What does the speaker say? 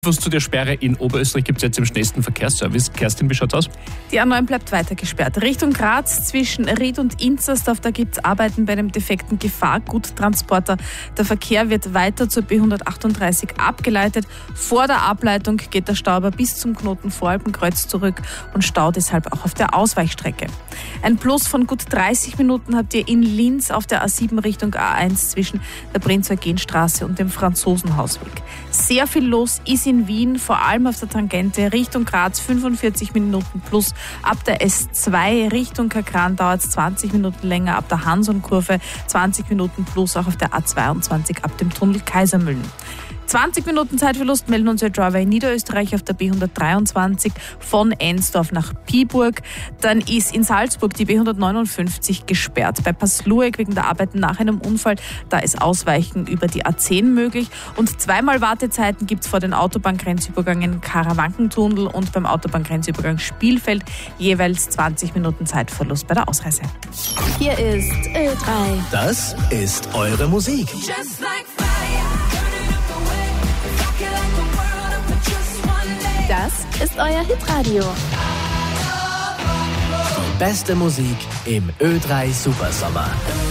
Was zu der Sperre in Oberösterreich gibt es jetzt im schnellsten Verkehrsservice. Kerstin, wie schaut's aus? Die A9 bleibt weiter gesperrt. Richtung Graz zwischen Ried und Inzersdorf, da gibt es Arbeiten bei dem defekten Gefahrguttransporter. Der Verkehr wird weiter zur B138 abgeleitet. Vor der Ableitung geht der Stau aber bis zum Knoten Voralpenkreuz zurück und staut deshalb auch auf der Ausweichstrecke. Ein Plus von gut 30 Minuten habt ihr in Linz auf der A7 Richtung A1 zwischen der Prinz-Eugen-Straße und dem Franzosenhausweg. Sehr viel los ist in Wien, vor allem auf der Tangente Richtung Graz 45 Minuten plus. Ab der S2 Richtung Kakran dauert es 20 Minuten länger, ab der Hanson-Kurve 20 Minuten plus, auch auf der A22 ab dem Tunnel Kaisermühlen. 20 Minuten Zeitverlust melden uns Driver in Niederösterreich auf der B123 von Ensdorf nach Piburg. Dann ist in Salzburg die B159 gesperrt. Bei Pasluek wegen der Arbeiten nach einem Unfall, da ist Ausweichen über die A10 möglich. Und 2-mal Wartezeiten gibt es vor den Autobahngrenzübergängen Karawankentunnel und beim Autobahngrenzübergang Spielfeld jeweils 20 Minuten Zeitverlust bei der Ausreise. Hier ist Ö3. Das ist eure Musik. Das ist euer Hitradio. Die beste Musik im Ö3 Supersommer.